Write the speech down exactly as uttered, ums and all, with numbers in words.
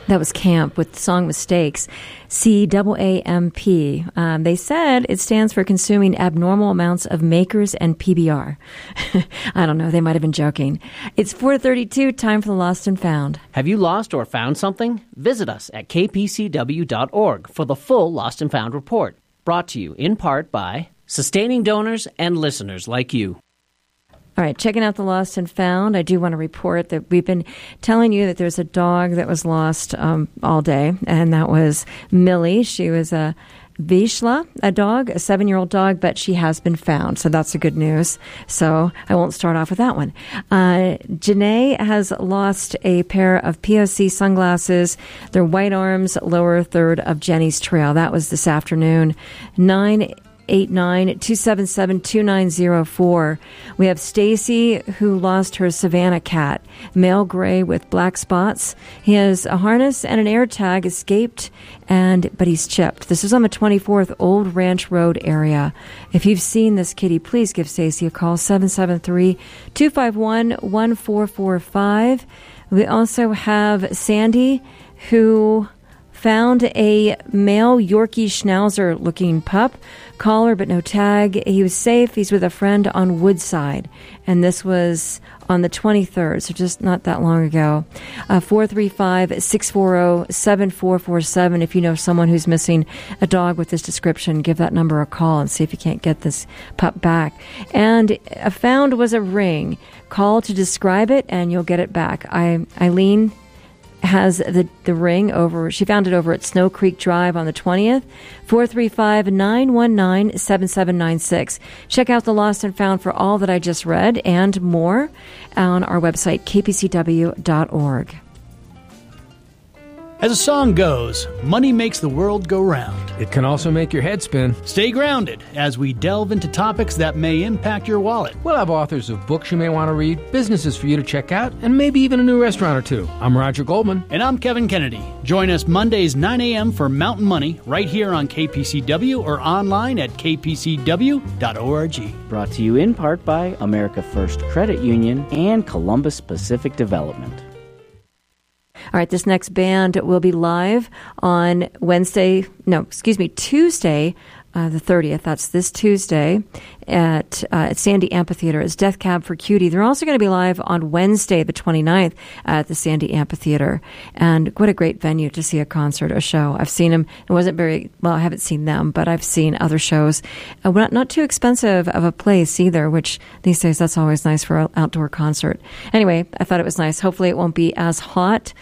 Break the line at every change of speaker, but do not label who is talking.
That was Camp with the song Mistakes, C A A M P. Um, they said it stands for consuming abnormal amounts of Makers and P B R. I don't know. They might have been joking. It's four thirty-two, time for the Lost and Found.
Have you lost or found something? Visit us at k p c w dot org for the full Lost and Found report. Brought to you in part by sustaining donors and listeners like you.
All right, checking out the Lost and Found, I do want to report that we've been telling you that there's a dog that was lost um, all day, and that was Millie. She was a Vizsla, a dog, a seven-year-old dog, but she has been found, so that's the good news. So I won't start off with that one. Uh, Janae has lost a pair of P O C sunglasses. They're White Arms, lower third of Jenny's Trail. That was this afternoon. Nine eight nine, two seven seven, two nine zero four. We have Stacy, who lost her Savannah cat, male gray with black spots. He has a harness and an air tag, escaped, and but he's chipped. This is on the twenty-fourth Old Ranch Road area. If you've seen this kitty, please give Stacy a call, seven seven three, two five one, one four four five. We also have Sandy, who found a male Yorkie Schnauzer looking pup, collar but no tag. He was safe. He's with a friend on Woodside, and this was on the twenty-third, so just not that long ago. Uh, four three five, six four zero, seven four four seven. If you know someone who's missing a dog with this description, give that number a call and see if you can't get this pup back. And a found was a ring. Call to describe it, and you'll get it back. I, Eileen has the, the ring over, she found it over at Snow Creek Drive on the twentieth, four three five, nine one nine, seven seven nine six. Check out the Lost and Found for all that I just read and more on our website, k p c w dot org.
As a song goes, money makes the world go round.
It can also make your head spin.
Stay grounded as we delve into topics that may impact your wallet.
We'll have authors of books you may want to read, businesses for you to check out, and maybe even a new restaurant or two. I'm Roger Goldman.
And I'm Kevin Kennedy. Join us Mondays nine a.m. for Mountain Money right here on K P C W or online at k p c w dot org.
Brought to you in part by America First Credit Union and Columbus Pacific Development.
All right, this next band will be live on Wednesday, no, excuse me, Tuesday, uh, the thirtieth. That's this Tuesday at, uh, at Sandy Amphitheater. It's Death Cab for Cutie. They're also going to be live on Wednesday, the twenty-ninth, at the Sandy Amphitheater. And what a great venue to see a concert, a show. I've seen them. It wasn't very, well, I haven't seen them, but I've seen other shows. Uh, not, not too expensive of a place either, which these days that's always nice for an outdoor concert. Anyway, I thought it was nice. Hopefully it won't be as hot